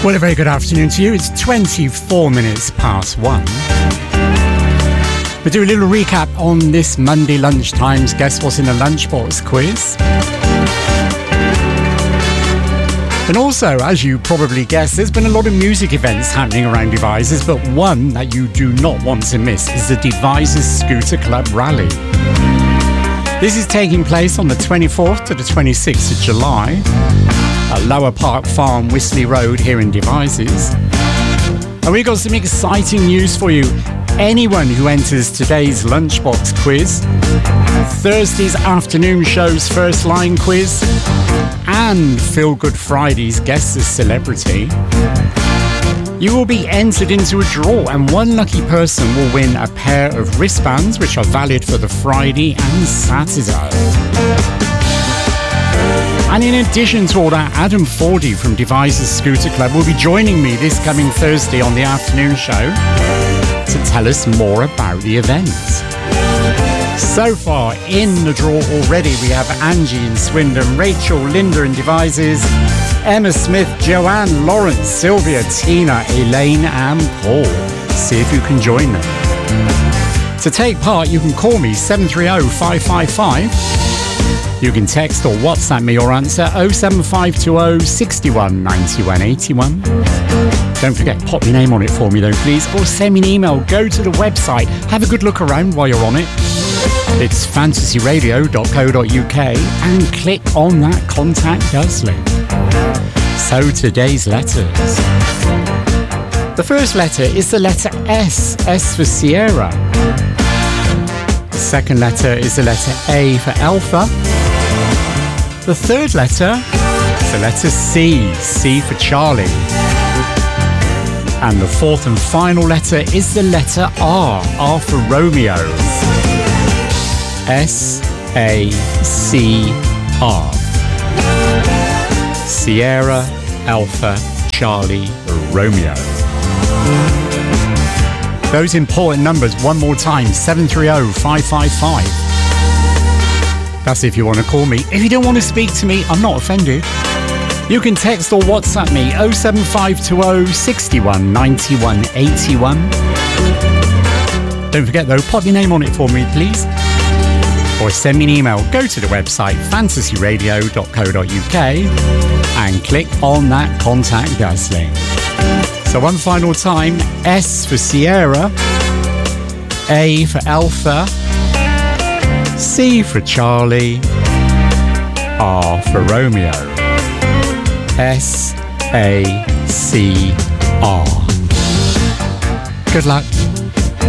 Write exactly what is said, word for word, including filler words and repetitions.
Well, a very good afternoon to you. It's twenty-four minutes past one. We'll do a little recap on this Monday lunchtime's Guess What's in the Lunchbox quiz. And also, as you probably guessed, there's been a lot of music events happening around Devizes, but one that you do not want to miss is the Devizes Scooter Club Rally. This is taking place on the twenty-fourth to the twenty-sixth of July at Lower Park Farm, Wisley Road here in Devizes. And we've got some exciting news for you. Anyone who enters today's Lunchbox quiz, Thursday's afternoon show's first line quiz, and Feel Good Friday's Guess the Celebrity, you will be entered into a draw, and one lucky person will win a pair of wristbands which are valid for the Friday and Saturday. And in addition to all that, Adam Fordy from Devizes Scooter Club will be joining me this coming Thursday on the afternoon show to tell us more about the event. So far in the draw already, we have Angie in Swindon, Rachel, Linda in Devizes, Emma Smith, Joanne, Lawrence, Sylvia, Tina, Elaine and Paul. See if you can join them. To take part, you can call me seven three zero, five five five. You can text or WhatsApp me your answer oh seven five two oh, six one, nine one eight one. Don't forget, pop your name on it for me though, please, or send me an email. Go to the website, have a good look around while you're on it. It's fantasy radio dot co dot uk and click on that Contact Us link. So today's letters. The first letter is the letter S, S for Sierra. The second letter is the letter A for Alpha. The third letter is the letter C, C for Charlie. And the fourth and final letter is the letter R, R for Romeo. S A C R. Sierra, Alpha, Charlie, Romeo. Those important numbers one more time, seven three zero, five five five. That's if you want to call me. If you don't want to speak to me, I'm not offended. You can text or WhatsApp me oh seven five two oh, six one, nine one eight one. Don't forget though, pop your name on it for me please. Or send me an email. Go to the website fantasy radio dot co dot uk and click on that Contact Us link. So one final time, S for Sierra, A for Alpha, C for Charlie, R for Romeo. S A C R. Good luck.